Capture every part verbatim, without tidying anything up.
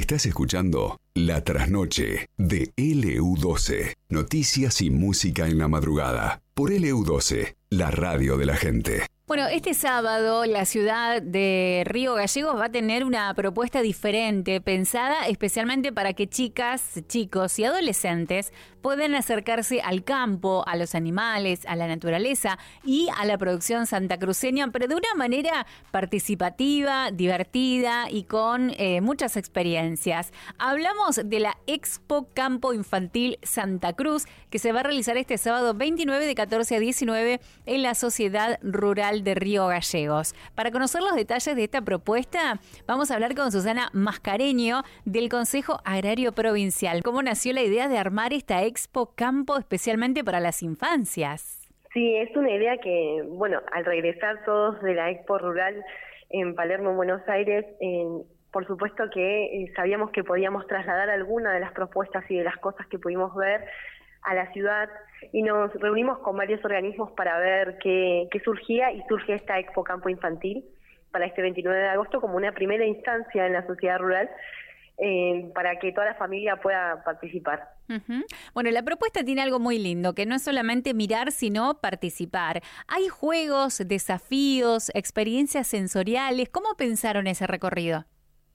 Estás escuchando La Trasnoche de L U doce. Noticias y música en la madrugada. Por L U doce, la radio de la gente. Bueno, este sábado la ciudad de Río Gallegos va a tener una propuesta diferente, pensada especialmente para que chicas, chicos y adolescentes puedan acercarse al campo, a los animales, a la naturaleza y a la producción santacruceña, pero de una manera participativa, divertida y con eh, muchas experiencias. Hablamos de la Expo Campo Infantil Santa Cruz, que se va a realizar este sábado veintinueve de catorce a diecinueve en la Sociedad Rural de Río Gallegos. Para conocer los detalles de esta propuesta, vamos a hablar con Susana Mascareño del Consejo Agrario Provincial. ¿Cómo nació la idea de armar esta Expo Campo especialmente para las infancias? Sí, es una idea que, bueno, al regresar todos de la Expo Rural en Palermo, en Buenos Aires, eh, por supuesto que eh, sabíamos que podíamos trasladar alguna de las propuestas y de las cosas que pudimos ver a la ciudad, y nos reunimos con varios organismos para ver qué, qué surgía, y surge esta Expo Campo Infantil para este veintinueve de agosto como una primera instancia en la sociedad rural eh, para que toda la familia pueda participar. Uh-huh. Bueno, la propuesta tiene algo muy lindo, que no es solamente mirar, sino participar. Hay juegos, desafíos, experiencias sensoriales. ¿Cómo pensaron ese recorrido?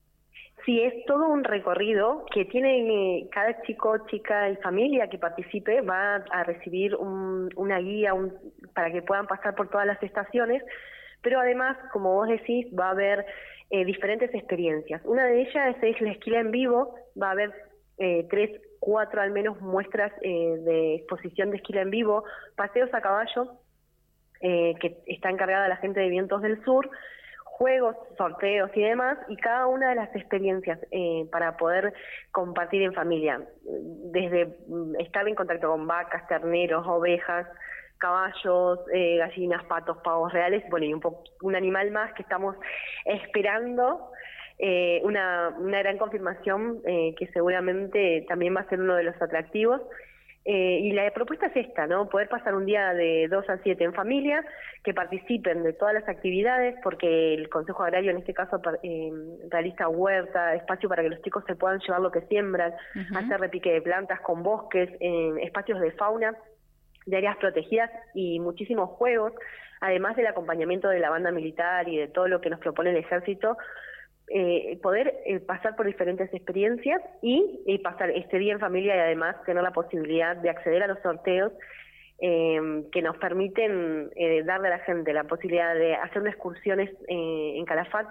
Sí, es todo un recorrido que tiene eh, cada chico, chica y familia que participe va a recibir un, una guía un, para que puedan pasar por todas las estaciones, pero además, como vos decís, va a haber eh, diferentes experiencias. Una de ellas es la esquila en vivo, va a haber eh, tres, cuatro al menos muestras eh, de exposición de esquila en vivo, paseos a caballo, eh, que está encargada la gente de Vientos del Sur, juegos, sorteos y demás, y cada una de las experiencias eh, para poder compartir en familia, desde estar en contacto con vacas, terneros, ovejas, caballos, eh, gallinas, patos, pavos reales, bueno, y un, po- un animal más que estamos esperando, eh, una, una gran confirmación eh, que seguramente también va a ser uno de los atractivos. Eh, y la propuesta es esta, ¿no? Poder pasar un día de dos a siete en familia, que participen de todas las actividades, porque el Consejo Agrario en este caso eh, realiza huerta, espacio para que los chicos se puedan llevar lo que siembran, uh-huh. hacer repique de plantas con bosques, eh, espacios de fauna, de áreas protegidas y muchísimos juegos, además del acompañamiento de la banda militar y de todo lo que nos propone el ejército. Eh, poder eh, pasar por diferentes experiencias y, y pasar este día en familia, y además tener la posibilidad de acceder a los sorteos eh, que nos permiten eh, darle a la gente la posibilidad de hacer unas excursiones eh, en Calafate,